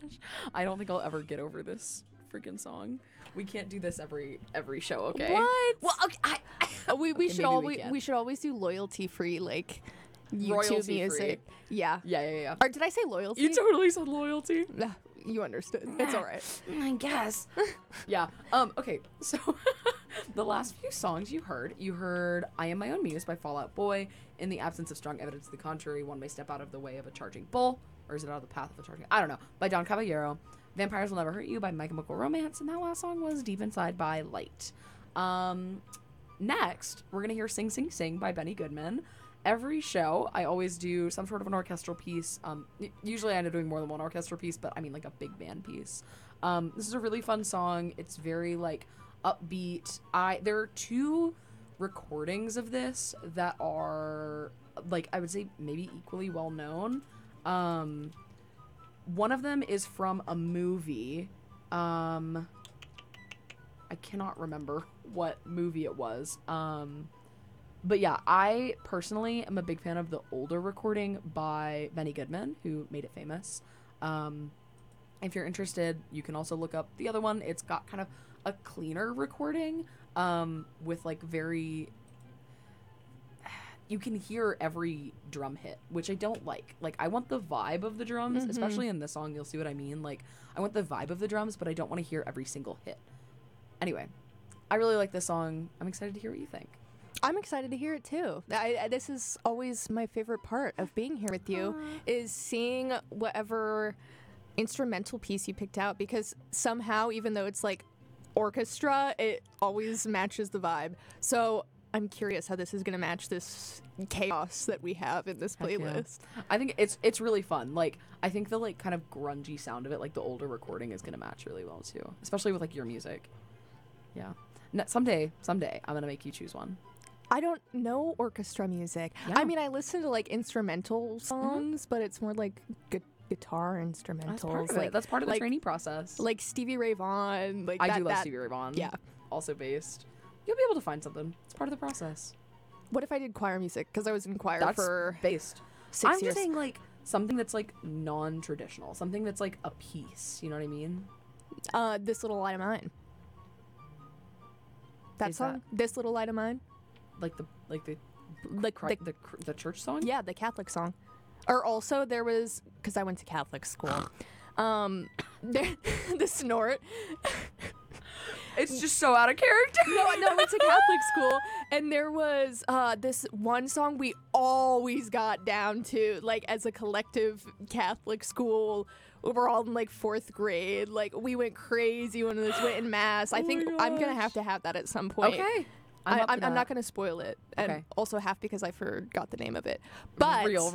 I don't think I'll ever get over this freaking song. We can't do this every show, okay? What? Well, okay, we okay, should maybe always can. we should always do loyalty free like YouTube Royalty-free. music. Yeah. Yeah. Or did I say loyalty? You totally said loyalty. Nah, you understood. It's all right. I guess. Yeah. Okay. So the last few songs you heard "I Am My Own Muse" by Fall Out Boy. "In the Absence of Strong Evidence to the Contrary, One May Step Out of the Way of a Charging Bull," or is it "Out of the Path of a Charging"? I don't know. By Don Caballero. "Vampires Will Never Hurt You" by My Chemical Romance, and that last song was "Deep Inside" by Light. Next, we're gonna hear "Sing Sing Sing" by Benny Goodman. Every show, I always do some sort of an orchestral piece. Usually I end up doing more than one orchestral piece, but I mean like a big band piece. This is a really fun song. It's very like upbeat. There are two recordings of this that are like, I would say maybe equally well known. One of them is from a movie. I cannot remember what movie it was. But yeah, I personally am a big fan of the older recording by Benny Goodman, who made it famous. If you're interested, you can also look up the other one. It's got kind of a cleaner recording, with like very... You can hear every drum hit, which I don't like. Like, I want the vibe of the drums, especially in this song, you'll see what I mean. Like, I want the vibe of the drums, but I don't want to hear every single hit. Anyway, I really like this song. I'm excited to hear what you think. I'm excited to hear it too. This is always my favorite part of being here with you, is seeing whatever instrumental piece you picked out, because somehow, even though it's like orchestra, it always matches the vibe. So I'm curious how this is going to match this chaos that we have in this playlist. Yeah. I think it's really fun. Like, I think the like kind of grungy sound of it, like the older recording, is going to match really well too, especially with like your music. Yeah. Someday I'm going to make you choose one. I don't know orchestra music. Yeah. I mean, I listen to like instrumental songs, but it's more like guitar instrumentals. That's part of like, it. That's part of the like, trainee process. Like Stevie Ray Vaughan. Like I do love Stevie Ray Vaughan. Yeah. Also based. You'll be able to find something. It's part of the process. What if I did choir music? Because I was in choir That's for based. 6 I'm years. just saying like something that's like non-traditional. Something that's like a piece. You know what I mean? This Little Light of Mine. That Is song? This Little Light of Mine? Like the church song? Yeah, the Catholic song. Or also there was, because I went to Catholic school, the snort. It's just so out of character. No, I went to Catholic school, and there was this one song we always got down to, like, as a collective Catholic school. We were all in, like, 4th grade. Like, we went crazy when this went in mass. I think I'm going to have that at some point. Okay. I'm not going to spoil it. And Okay. also half because I forgot the name of it. But Real